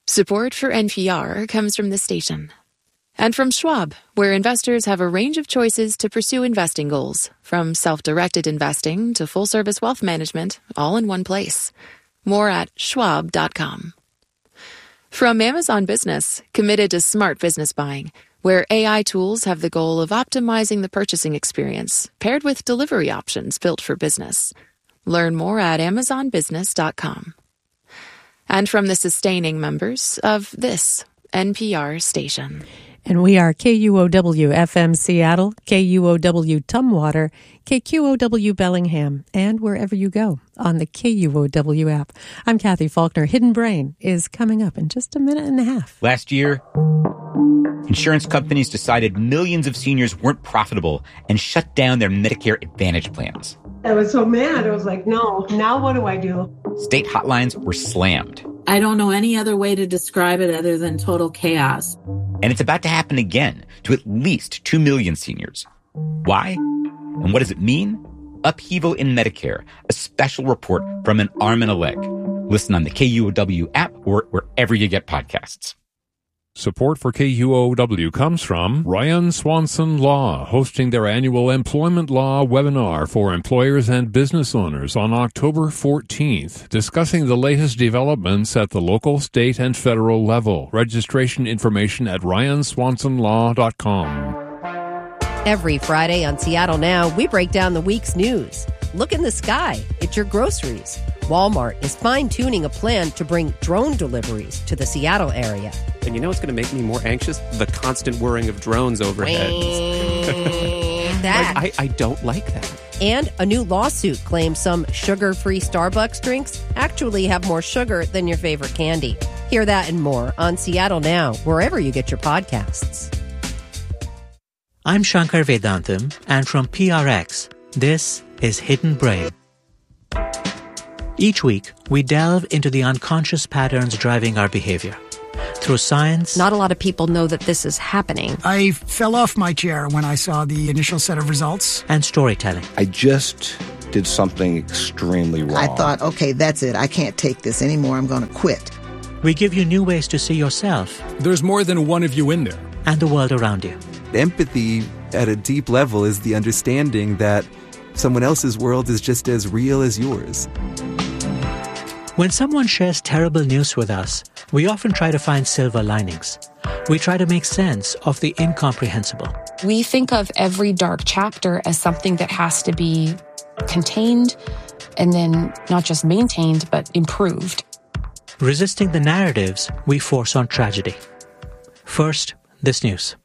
Support for NPR comes from the station. And from Schwab, where investors have a range of choices to pursue investing goals, from self-directed investing to full-service wealth management, all in one place. More at schwab.com. From Amazon Business, committed to smart business buying, where AI tools have the goal of optimizing the purchasing experience, paired with delivery options built for business. Learn more at amazonbusiness.com. And from the sustaining members of this NPR station. And we are KUOW-FM Seattle, KUOW Tumwater, KQOW Bellingham, and wherever you go on the KUOW app. I'm Kathy Faulkner. Hidden Brain is coming up in just a minute and a half. Last year, insurance companies decided millions of seniors weren't profitable and shut down their Medicare Advantage plans. I was so mad. I was like, no, now what do I do? State hotlines were slammed. I don't know any other way to describe it other than total chaos. And it's about to happen again to at least 2 million seniors. Why? And what does it mean? Upheaval in Medicare, a special report from an arm and a leg. Listen on the KUOW app or wherever you get podcasts. Support for KUOW comes from Ryan Swanson Law, hosting their annual employment law webinar for employers and business owners on October 14th, discussing the latest developments at the local, state, and federal level. Registration information at ryanswansonlaw.com. Every Friday on Seattle Now, we break down the week's news. Look in the sky. It's your groceries. Walmart is fine-tuning a plan to bring drone deliveries to the Seattle area. And you know what's going to make me more anxious? The constant whirring of drones overhead. That. I don't like that. And a new lawsuit claims some sugar-free Starbucks drinks actually have more sugar than your favorite candy. Hear that and more on Seattle Now, wherever you get your podcasts. I'm Shankar Vedantam, and from PRX, this is Hidden Brain. Each week, we delve into the unconscious patterns driving our behavior. Through science... Not a lot of people know that this is happening. I fell off my chair when I saw the initial set of results. And storytelling. I just did something extremely wrong. I thought, okay, that's it. I can't take this anymore. I'm going to quit. We give you new ways to see yourself. There's more than one of you in there. And the world around you. Empathy, at a deep level, is the understanding that someone else's world is just as real as yours. When someone shares terrible news with us, we often try to find silver linings. We try to make sense of the incomprehensible. We think of every dark chapter as something that has to be contained and then not just maintained, but improved. Resisting the narratives we force on tragedy. First, this news.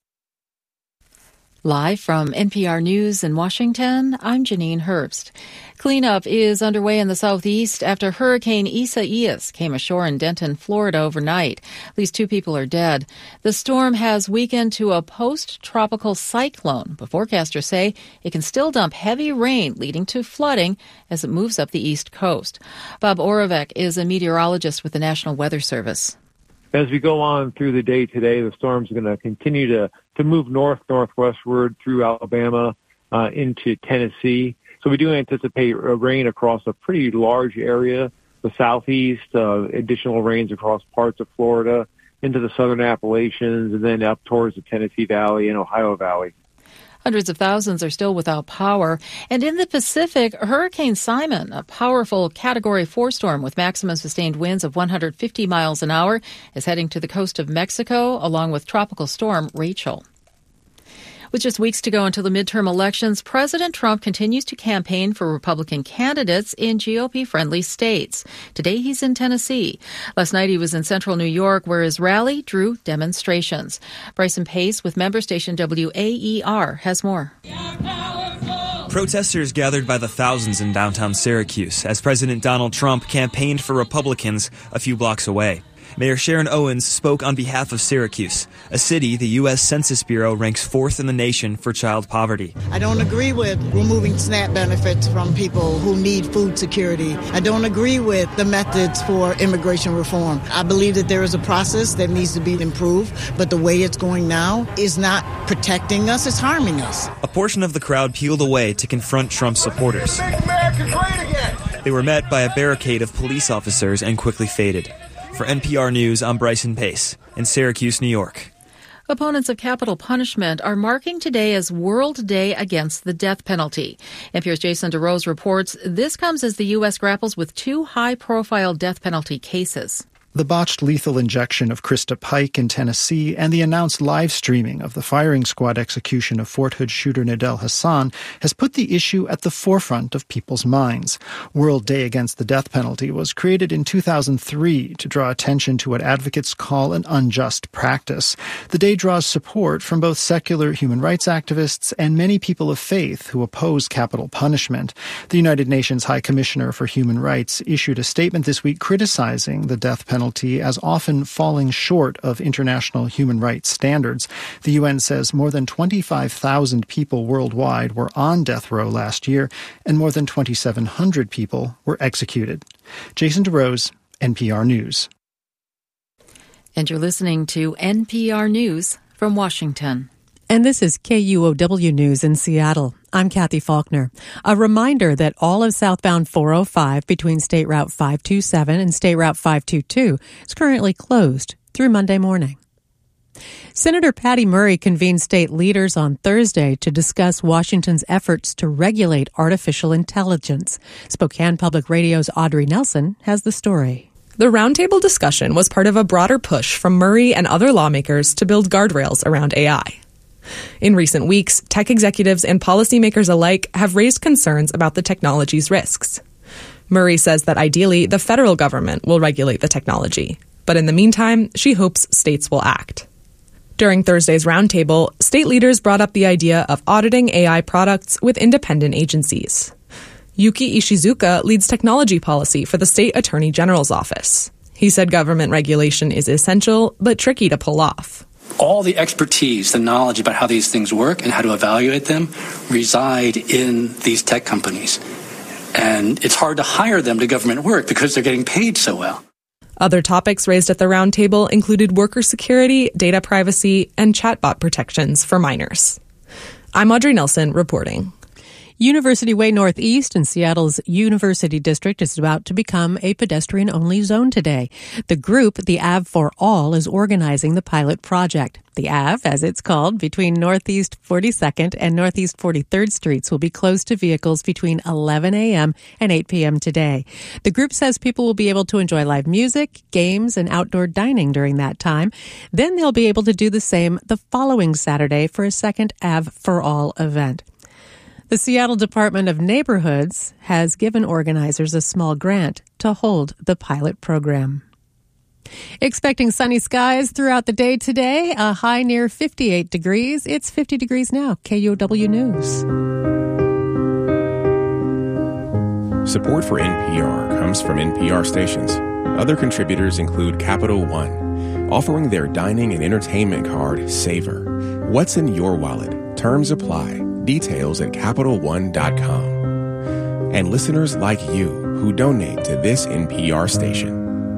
Live from NPR News in Washington, I'm Janine Herbst. Cleanup is underway in the southeast after Hurricane Isaias came ashore in Denton, Florida overnight. At least 2 people are dead. The storm has weakened to a post-tropical cyclone, but forecasters say it can still dump heavy rain, leading to flooding as it moves up the east coast. Bob Oravec is a meteorologist with the National Weather Service. As we go on through the day today, the storm's going to continue to move northwestward through Alabama into Tennessee. So we do anticipate rain across a pretty large area, the southeast, additional rains across parts of Florida, into the southern Appalachians, and then up towards the Tennessee Valley and Ohio Valley. Hundreds of thousands are still without power. And in the Pacific, Hurricane Simon, a powerful Category 4 storm with maximum sustained winds of 150 miles an hour, is heading to the coast of Mexico, along with Tropical Storm Rachel. With just weeks to go until the midterm elections, President Trump continues to campaign for Republican candidates in GOP-friendly states. Today, he's in Tennessee. Last night, he was in central New York, where his rally drew demonstrations. Bryson Pace with member station WAER has more. Protesters gathered by the thousands in downtown Syracuse as President Donald Trump campaigned for Republicans a few blocks away. Mayor Sharon Owens spoke on behalf of Syracuse, a city the U.S. Census Bureau ranks 4th in the nation for child poverty. I don't agree with removing SNAP benefits from people who need food security. I don't agree with the methods for immigration reform. I believe that there is a process that needs to be improved, but the way it's going now is not protecting us, it's harming us. A portion of the crowd peeled away to confront Trump's supporters. They were met by a barricade of police officers and quickly faded. For NPR News, I'm Bryson Pace in Syracuse, New York. Opponents of capital punishment are marking today as World Day Against the Death Penalty. NPR's Jason DeRose reports this comes as the U.S. grapples with two high-profile death penalty cases. The botched lethal injection of Krista Pike in Tennessee and the announced live streaming of the firing squad execution of Fort Hood shooter Nadel Hassan has put the issue at the forefront of people's minds. World Day Against the Death Penalty was created in 2003 to draw attention to what advocates call an unjust practice. The day draws support from both secular human rights activists and many people of faith who oppose capital punishment. The United Nations High Commissioner for Human Rights issued a statement this week criticizing the death penalty as often falling short of international human rights standards. The UN says more than 25,000 people worldwide were on death row last year, and more than 2,700 people were executed. Jason DeRose, NPR News. And you're listening to NPR News from Washington. And this is KUOW News in Seattle. I'm Kathy Faulkner. A reminder that all of southbound 405 between State Route 527 and State Route 522 is currently closed through Monday morning. Senator Patty Murray convened state leaders on Thursday to discuss Washington's efforts to regulate artificial intelligence. Spokane Public Radio's Audrey Nelson has the story. The roundtable discussion was part of a broader push from Murray and other lawmakers to build guardrails around AI. In recent weeks, tech executives and policymakers alike have raised concerns about the technology's risks. Murray says that ideally, the federal government will regulate the technology. But in the meantime, she hopes states will act. During Thursday's roundtable, state leaders brought up the idea of auditing AI products with independent agencies. Yuki Ishizuka leads technology policy for the state attorney general's office. He said government regulation is essential, but tricky to pull off. All the expertise, the knowledge about how these things work and how to evaluate them reside in these tech companies. And it's hard to hire them to government work because they're getting paid so well. Other topics raised at the roundtable included worker security, data privacy, and chatbot protections for minors. I'm Audrey Nelson reporting. University Way Northeast in Seattle's University District is about to become a pedestrian-only zone today. The group, the Ave for All, is organizing the pilot project. The Ave, as it's called, between Northeast 42nd and Northeast 43rd Streets will be closed to vehicles between 11 a.m. and 8 p.m. today. The group says people will be able to enjoy live music, games, and outdoor dining during that time. Then they'll be able to do the same the following Saturday for a second Ave for All event. The Seattle Department of Neighborhoods has given organizers a small grant to hold the pilot program. Expecting sunny skies throughout the day today, a high near 58 degrees. It's 50 degrees now. KUOW News. Support for NPR comes from NPR stations. Other contributors include Capital One, offering their dining and entertainment card, Savor. What's in your wallet? Terms apply. Details at CapitalOne.com. And listeners like you who donate to this NPR station.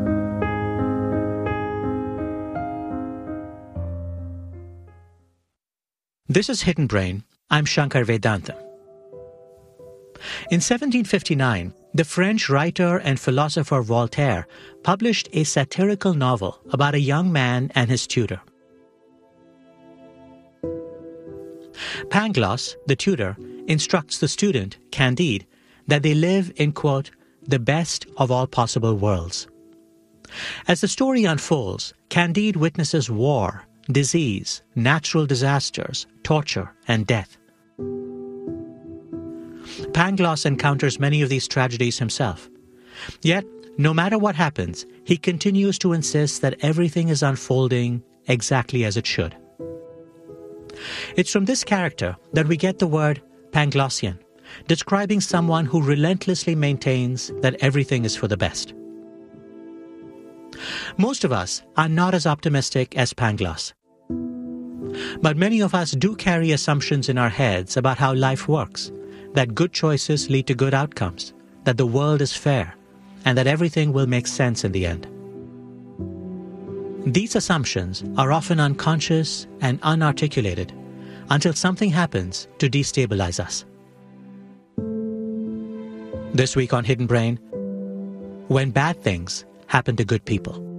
This is Hidden Brain. I'm Shankar Vedantam. In 1759, the French writer and philosopher Voltaire published a satirical novel about a young man and his tutor. Pangloss, the tutor, instructs the student, Candide, that they live in, quote, the best of all possible worlds. As the story unfolds, Candide witnesses war, disease, natural disasters, torture, and death. Pangloss encounters many of these tragedies himself. Yet, no matter what happens, he continues to insist that everything is unfolding exactly as it should. It's from this character that we get the word Panglossian, describing someone who relentlessly maintains that everything is for the best. Most of us are not as optimistic as Pangloss. But many of us do carry assumptions in our heads about how life works, that good choices lead to good outcomes, that the world is fair, and that everything will make sense in the end. These assumptions are often unconscious and unarticulated until something happens to destabilize us. This week on Hidden Brain, when bad things happen to good people.